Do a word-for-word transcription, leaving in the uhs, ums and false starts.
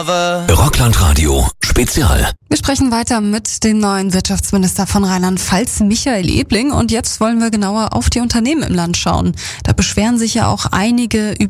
Rockland-Radio Spezial. Wir sprechen weiter mit dem neuen Wirtschaftsminister von Rheinland-Pfalz, Michael Ebling. Und jetzt wollen wir genauer auf die Unternehmen im Land schauen. Da beschweren sich ja auch einige über